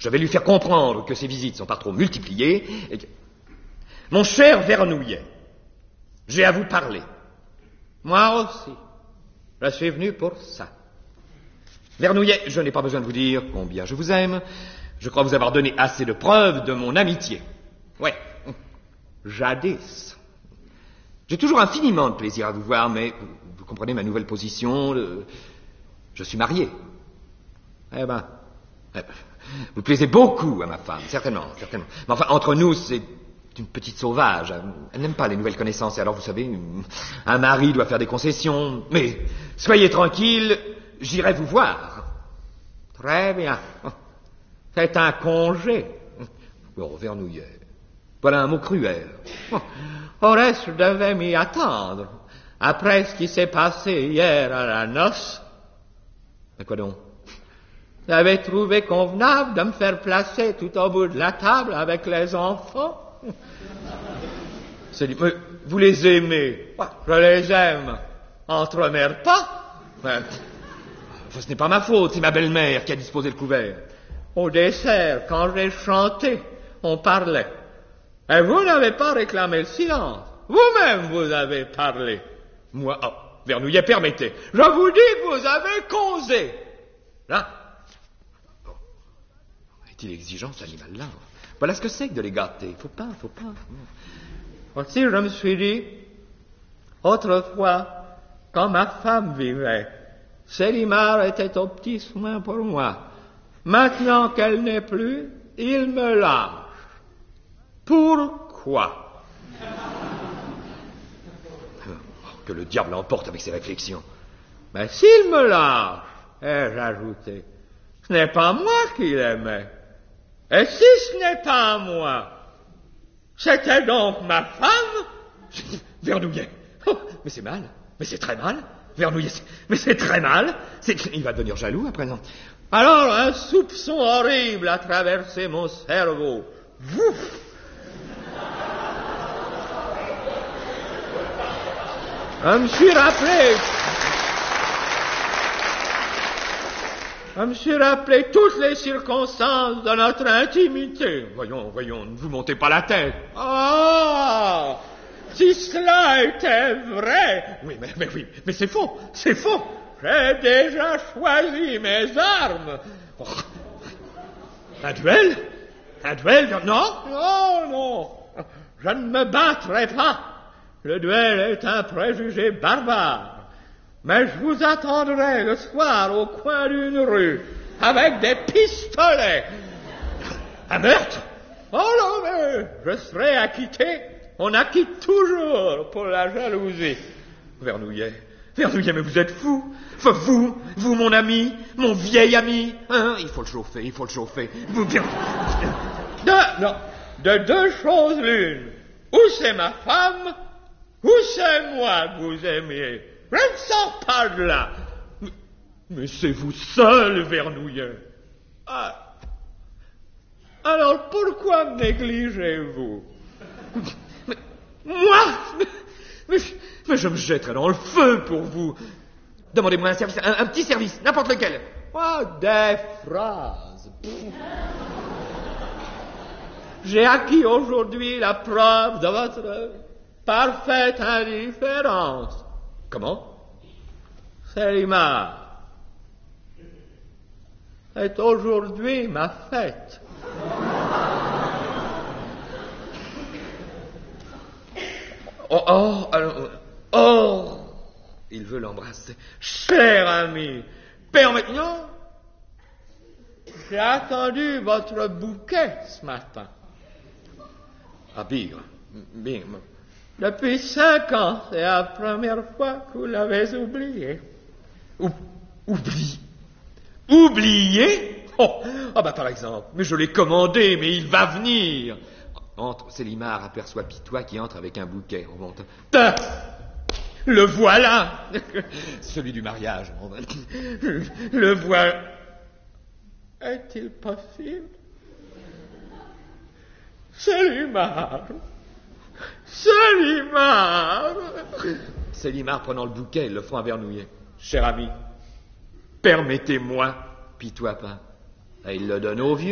Je vais lui faire comprendre que ses visites sont pas trop multipliées et que... Mon cher Vernouillet, j'ai à vous parler. Moi aussi. Je suis venu pour ça. Vernouillet, je n'ai pas besoin de vous dire combien je vous aime. Je crois vous avoir donné assez de preuves de mon amitié. Ouais. Jadis. J'ai toujours infiniment de plaisir à vous voir, mais vous comprenez ma nouvelle position. Je suis marié. Eh ben, vous plaisez beaucoup à ma femme, certainement. Mais enfin, entre nous, c'est une petite sauvage. Elle n'aime pas les nouvelles connaissances. Et alors, vous savez, un mari doit faire des concessions. Mais soyez tranquille, j'irai vous voir. Très bien. C'est un congé. Oh, Vernouillet. Voilà un mot cruel. Au reste, je devais m'y attendre. Après ce qui s'est passé hier à la noce. Mais quoi donc? J'avais trouvé convenable de me faire placer tout au bout de la table avec les enfants. Vous les aimez. Je les aime. Entremerde pas. Ce n'est pas ma faute, c'est ma belle-mère qui a disposé le couvert. Au dessert, quand j'ai chanté, on parlait. Et vous n'avez pas réclamé le silence. Vous-même, vous avez parlé. Moi, Vernouillet, permettez. Je vous dis que vous avez causé. Là. Est-il exigeant, cet animal-là? Voilà ce que c'est que de les gâter. Faut pas. Aussi, je me suis dit, autrefois, quand ma femme vivait, Célimare était au petit soin pour moi. Maintenant qu'elle n'est plus, il me lâche. Pourquoi? Que le diable l'emporte avec ses réflexions. Mais s'il me lâche, ai-je ajouté, ce n'est pas moi qui l'aimais. Et si ce n'est pas moi, c'était donc ma femme? Vernouillet. Oh, mais c'est mal. Mais c'est très mal. Vernouillet, mais c'est très mal. Il va devenir jaloux à présent. Alors un soupçon horrible a traversé mon cerveau. Vouf! Je me suis rappelé toutes les circonstances de notre intimité. Voyons, ne vous montez pas la tête. Ah! Si cela était vrai. Oui, mais c'est faux. J'ai déjà choisi mes armes. Oh. Un duel? Non. Je ne me battrai pas. Le duel est un préjugé barbare. Mais je vous attendrai le soir au coin d'une rue, avec des pistolets. Un meurtre? Oh non, mais je serai acquitté. On acquitte toujours pour la jalousie. Vernouillet, mais vous êtes fou. Vous, mon ami, mon vieil ami. Hein, il faut le chauffer. De deux choses l'une. Ou c'est ma femme, ou c'est moi que vous aimiez. Je ne sors pas de là. Mais c'est vous seul, Vernouillet. Ah. Alors pourquoi me négligez-vous? Moi? Mais je me jetterai dans le feu pour vous. Demandez-moi un service, un petit service, n'importe lequel. Des phrases. J'ai acquis aujourd'hui la preuve de votre parfaite indifférence. Comment? Célimare est aujourd'hui ma fête. Il veut l'embrasser. Cher ami, permettez-nous. J'ai attendu votre bouquet ce matin. Ah, bigre. Depuis 5 ans, c'est la première fois que vous l'avez oublié. Oublié? Par exemple. Mais je l'ai commandé, mais il va venir. Entre, Célimare aperçoit Pitois qui entre avec un bouquet. On monte. Le voilà. Celui du mariage. Le voilà. Est-il possible? Célimare. Célimare prenant le bouquet, le front à Vernouillet. Cher ami, permettez-moi, Pitois pas. Et il le donne au vieux.